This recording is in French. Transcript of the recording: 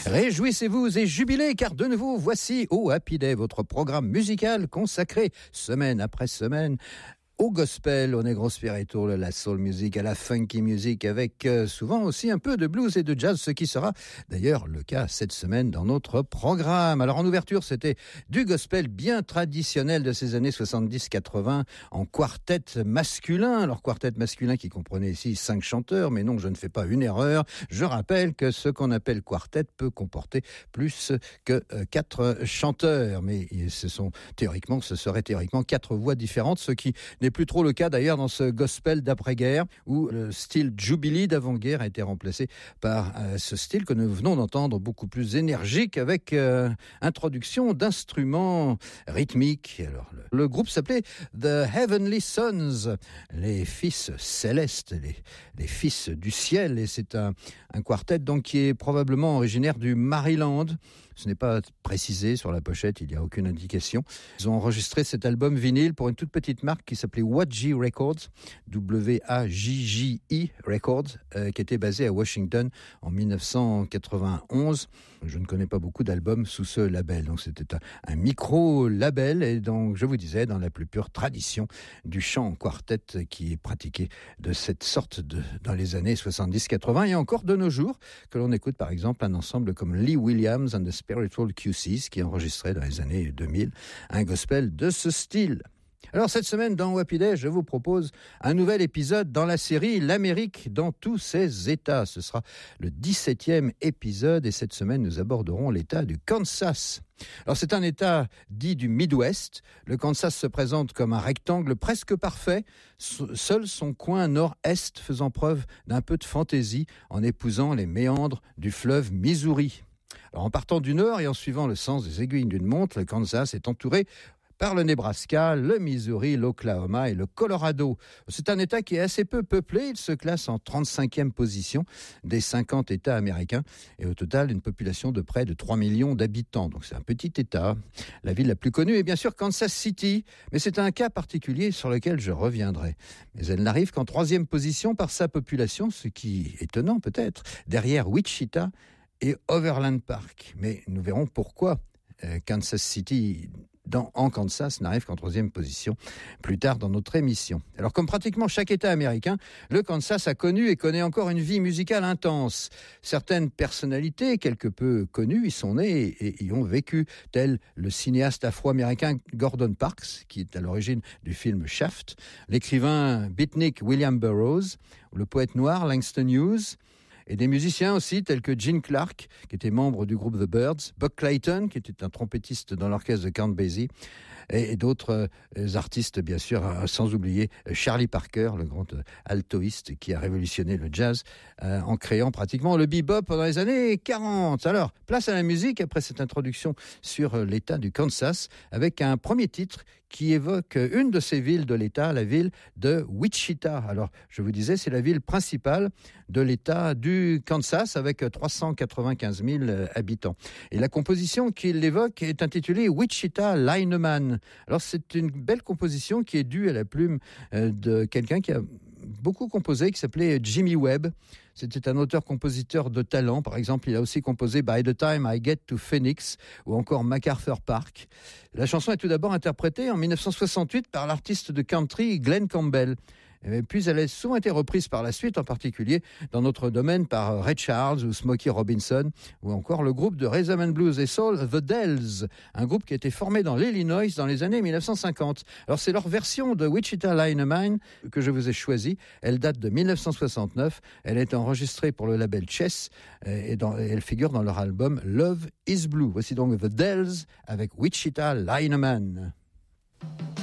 Réjouissez-vous et jubilez car de nouveau voici au Happy Day, votre programme musical consacré semaine après semaine au gospel, au negro spiritual, à la soul music, à la funky music, avec souvent aussi un peu de blues et de jazz, ce qui sera d'ailleurs le cas cette semaine dans notre programme. Alors en ouverture, c'était du gospel bien traditionnel de ces années 70-80 en quartet masculin. Alors quartet masculin qui comprenait ici 5 chanteurs, mais non, je ne fais pas une erreur. Je rappelle que ce qu'on appelle quartet peut comporter plus que 4 chanteurs, mais ce serait théoriquement 4 voix différentes, ce qui n'est plus trop le cas d'ailleurs dans ce gospel d'après-guerre où le style Jubilee d'avant-guerre a été remplacé par ce style que nous venons d'entendre, beaucoup plus énergique avec introduction d'instruments rythmiques. Alors, le groupe s'appelait The Heavenly Sons, les fils célestes, les fils du ciel, et c'est un quartet donc qui est probablement originaire du Maryland. Ce n'est pas précisé sur la pochette, il n'y a aucune indication. Ils ont enregistré cet album vinyle pour une toute petite marque qui s'appelait WAJI Records, W-A-J-J-I Records, qui était basée à Washington en 1991. Je ne connais pas beaucoup d'albums sous ce label, donc c'était un micro-label, et donc je vous disais, dans la plus pure tradition du chant en quartet qui est pratiqué de cette sorte dans les années 70-80, et encore de nos jours, que l'on écoute par exemple un ensemble comme Lee Williams and the Spiritual QCs qui enregistrait dans les années 2000 un gospel de ce style. Alors cette semaine dans Happy Day, je vous propose un nouvel épisode dans la série L'Amérique dans tous ses États. Ce sera le 17e épisode et cette semaine nous aborderons l'État du Kansas. Alors c'est un État dit du Midwest. Le Kansas se présente comme un rectangle presque parfait, seul son coin nord-est faisant preuve d'un peu de fantaisie en épousant les méandres du fleuve Missouri. Alors, en partant du nord et en suivant le sens des aiguilles d'une montre, le Kansas est entouré par le Nebraska, le Missouri, l'Oklahoma et le Colorado. C'est un État qui est assez peu peuplé. Il se classe en 35e position des 50 États américains et au total une population de près de 3 millions d'habitants. Donc c'est un petit État. La ville la plus connue est bien sûr Kansas City, mais c'est un cas particulier sur lequel je reviendrai. Mais elle n'arrive qu'en 3e position par sa population, ce qui est étonnant peut-être, derrière Wichita et Overland Park. Mais nous verrons pourquoi Kansas City en Kansas n'arrive qu'en 3e position plus tard dans notre émission. Alors comme pratiquement chaque État américain, le Kansas a connu et connaît encore une vie musicale intense. Certaines personnalités quelque peu connues y sont nées et y ont vécu, tels le cinéaste afro-américain Gordon Parks, qui est à l'origine du film Shaft, l'écrivain beatnik William Burroughs, le poète noir Langston Hughes, et des musiciens aussi, tels que Gene Clark, qui était membre du groupe The Byrds, Buck Clayton, qui était un trompettiste dans l'orchestre de Count Basie, et d'autres artistes, bien sûr, sans oublier Charlie Parker, le grand altoïste qui a révolutionné le jazz en créant pratiquement le bebop pendant les années 40. Alors, place à la musique après cette introduction sur l'État du Kansas, avec un premier titre qui évoque une de ces villes de l'État, la ville de Wichita. Alors, je vous disais, c'est la ville principale de l'État du Kansas, avec 395 000 habitants. Et la composition qu'il évoque est intitulée Wichita Lineman. Alors, c'est une belle composition qui est due à la plume de quelqu'un qui a beaucoup composé, qui s'appelait Jimmy Webb. C'était un auteur-compositeur de talent. Par exemple, il a aussi composé By the Time I Get to Phoenix ou encore MacArthur Park. La chanson est tout d'abord interprétée en 1968 par l'artiste de country Glenn Campbell. Et puis elle a souvent été reprise par la suite, en particulier dans notre domaine par Ray Charles ou Smokey Robinson, ou encore le groupe de rhythm and blues et soul The Dells, un groupe qui a été formé dans l'Illinois dans les années 1950. Alors c'est leur version de Wichita Lineman que je vous ai choisie. Elle date de 1969. Elle est enregistrée pour le label Chess et elle figure dans leur album Love is Blue. Voici donc The Dells avec Wichita Lineman.